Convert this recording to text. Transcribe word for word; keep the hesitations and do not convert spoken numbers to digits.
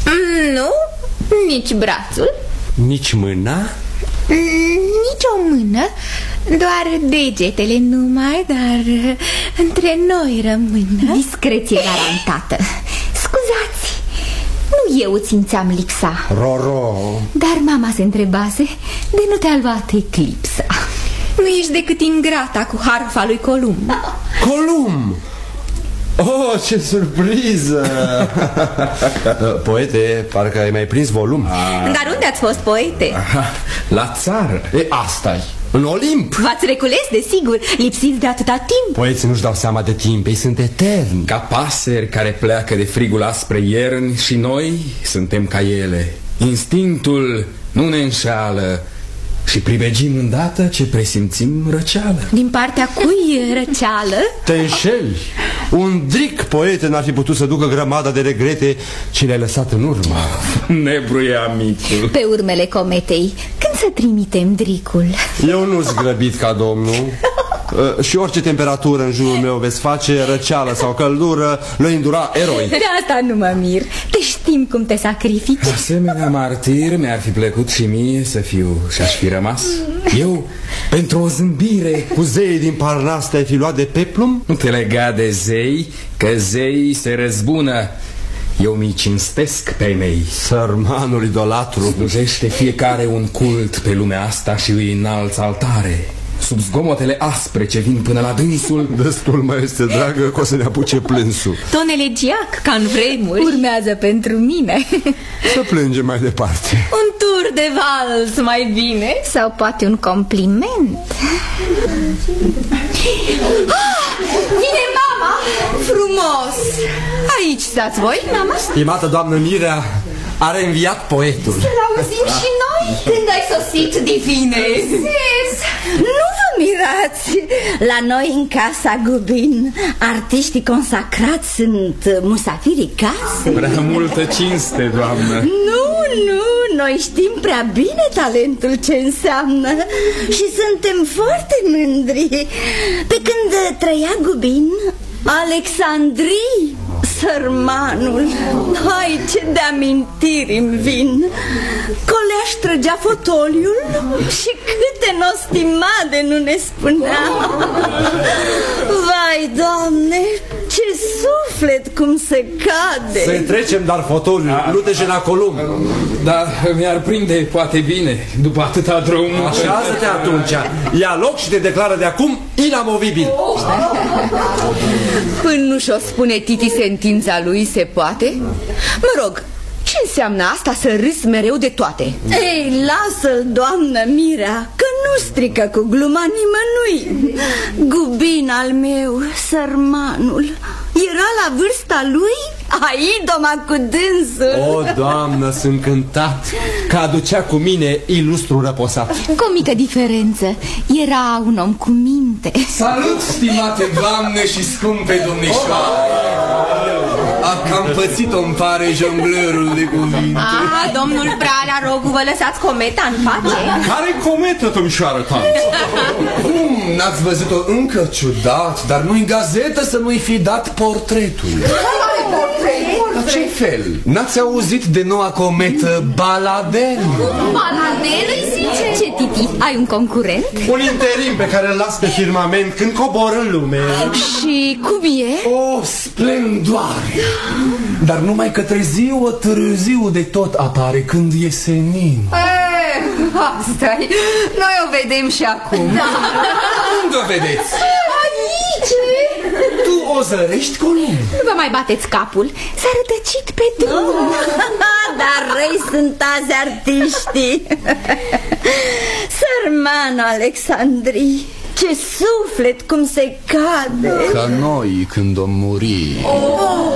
Nu, nici brațul. Nici mâna? Nici o mână, doar degetele numai, dar între noi rămână. Discreție garantată. Scuzați, nu eu îți simțeam lipsa, Roro. dar mama se întrebase de nu te-a luat eclipsa. Nu ești decât ingrata cu harfa lui Columb. Columb! Oh, ce surpriză! Poete, parcă ai mai prins volum. ah. Dar unde ați fost, poete? Aha, la țară. E, asta-i, în Olimp. V-ați recules, desigur, lipsiți de atâta timp. Poeții nu-și dau seama de timp, ei sunt eterni. Ca pasări care pleacă de frigul aspre ierni, și noi suntem ca ele. Instinctul nu ne înșeală și privegim îndată ce presimțim răceală. Din partea cui e răceală? Te înșeli. Un dric poete n-ar fi putut să ducă grămada de regrete ce le-ai lăsat în urmă. Nebruie amicul. Pe urmele cometei, când să trimitem dricul? Eu nu-s grăbit ca domnul. Uh, și orice temperatură în jurul meu veți face, răceală sau căldură, le îndura eroi. De asta nu mă mir. Te știm cum te sacrifici. Asemenea martir mi-ar fi plăcut și mie să fiu și aș fi rămas. Eu, pentru o zâmbire. Cu zeii din Parnas te-ai fi luat de peplum? Nu te lega de zei, că zeii se răzbună. Eu mi cinstesc pe mei. Sărmanul idolatru. Slujește fiecare un cult pe lumea asta și îi înalți altare. Sub zgomotele aspre ce vin până la dânsul. Destul mai este dragă că o să ne apuce plânsul. Ton elegiac, ca în vremuri. Urmează pentru mine. Să plângem mai departe. Un tur de vals mai bine. Sau poate un compliment. ah, Vine mama. Frumos. Aici stați voi, mama? Stimată doamnă Mirea, a reînviat poetul. Să-l auzim și noi. Când ai sosit, divine? Sis, nu vă mirați. La noi în casa Gubin, artiștii consacrați sunt musafirii case. Prea multă cinste, doamnă. Nu, nu, noi știm prea bine talentul ce înseamnă și suntem foarte mândri. Pe când trăia Gubin, Alexandrii, sărmanul, hai ce de amintiri îmi vin. Colea-și trăgea fotoliul și câte nostimade nu ne spunea. Vai, Doamne, ce suflet cum se cade. Să-i trecem, dar fotoliul, nu te jena Columb. Dar mi-ar prinde poate bine după atâta drum. Așează-te atunci. Ia loc și te declară de acum inamovibil. Până nu și-o spune Titi sentința lui, se poate? Mă rog, ce înseamnă asta să râs mereu de toate? Ei, lasă-l, doamnă Mirea, că nu strică cu gluma nimănui. Gubin al meu, sărmanul, era la vârsta lui aidoma cu dânsul. O, doamnă, sunt cântat că aducea cu mine ilustru răposat. Cu o mică diferență, era un om cu minte. Salut, stimate doamne și scumpe domnișoare. A cam pățit-o, îmi pare, jonglerul de cuvinte. Ah, domnul Pralea, rogu, vă lăsați cometa în pace. Care cometă, domnișoară tanță? Hmm, n-ați văzut-o încă? Ciudat, dar nu-i gazetă să nu-i fi dat portretul. La ce fel? N-ați auzit de noua cometă Baladel? Baladel îi zice? Ce, Titi, ai un concurent? Un interim pe care îl las pe firmament când cobor în lume. Și cum e? O splendoare! Dar numai că târziu, târziu de tot apare când e senin. Asta-i, noi o vedem și acum. Unde o vedeți? Aici! Tu o zărești, Columb? Nu vă mai bateți capul, s-a rătăcit pe drum. Dar răi sunt azi artiștii. Sărmanul Alexandrii, ce suflet cum se cade. Ca noi când o muri. Oh,